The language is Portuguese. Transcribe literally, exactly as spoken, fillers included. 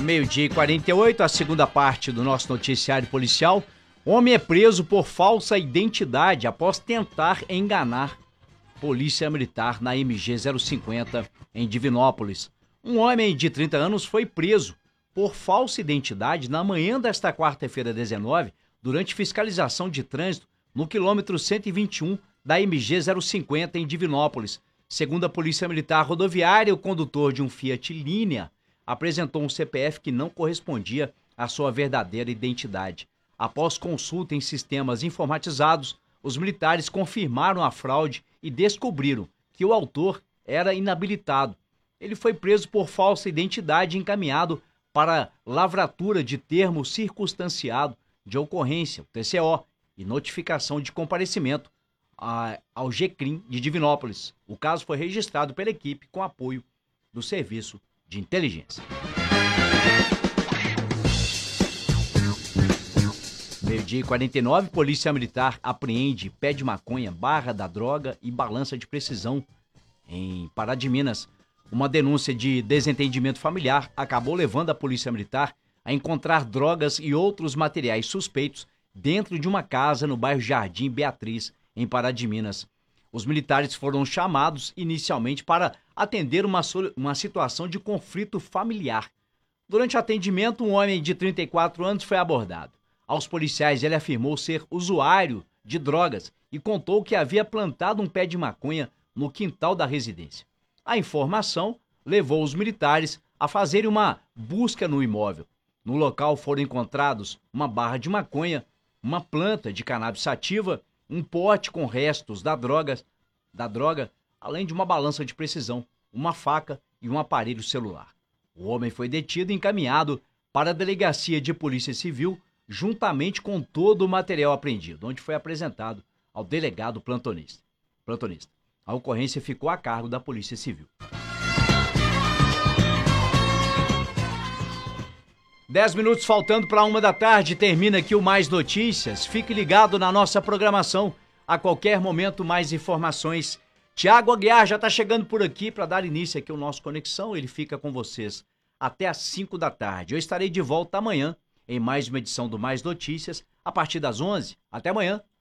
Meio-dia e quarenta e oito, a segunda parte do nosso noticiário policial. Homem é preso por falsa identidade após tentar enganar polícia militar na M G zero cinquenta em Divinópolis. Um homem de trinta anos foi preso por falsa identidade na manhã desta quarta-feira dezenove, durante fiscalização de trânsito no quilômetro cento e vinte e um da M G zero cinquenta em Divinópolis. Segundo a Polícia Militar Rodoviária, o condutor de um Fiat Linea apresentou um C P F que não correspondia à sua verdadeira identidade. Após consulta em sistemas informatizados, os militares confirmaram a fraude e descobriram que o autor era inabilitado. Ele foi preso por falsa identidade e encaminhado para lavratura de termo circunstanciado de ocorrência, o T C O, e notificação de comparecimento a, ao G C R I M de Divinópolis. O caso foi registrado pela equipe com apoio do Serviço de Inteligência. Meio-dia e quarenta e nove, Polícia Militar apreende pé de maconha, barra da droga e balança de precisão em Pará de Minas. Uma denúncia de desentendimento familiar acabou levando a Polícia Militar a encontrar drogas e outros materiais suspeitos dentro de uma casa no bairro Jardim Beatriz, em Pará de Minas. Os militares foram chamados inicialmente para atender uma, uma situação de conflito familiar. Durante o atendimento, um homem de trinta e quatro anos foi abordado. Aos policiais, ele afirmou ser usuário de drogas e contou que havia plantado um pé de maconha no quintal da residência. A informação levou os militares a fazerem uma busca no imóvel. No local foram encontrados uma barra de maconha, uma planta de cannabis sativa, um pote com restos da droga, da droga, além de uma balança de precisão, uma faca e um aparelho celular. O homem foi detido e encaminhado para a Delegacia de Polícia Civil, juntamente com todo o material apreendido, onde foi apresentado ao delegado plantonista. plantonista. A ocorrência ficou a cargo da Polícia Civil. Dez minutos faltando para uma da tarde, termina aqui o Mais Notícias. Fique ligado na nossa programação. A qualquer momento, mais informações. Tiago Aguiar já está chegando por aqui para dar início aqui ao nosso Conexão. Ele fica com vocês até às cinco da tarde. Eu estarei de volta amanhã em mais uma edição do Mais Notícias, a partir das onze. Até amanhã.